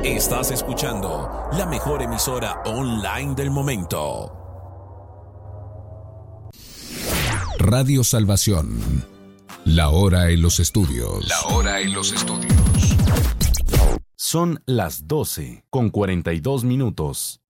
Estás escuchando la mejor emisora online del momento. Radio Salvación. La hora en los estudios. La hora en los estudios. Son las 12:42.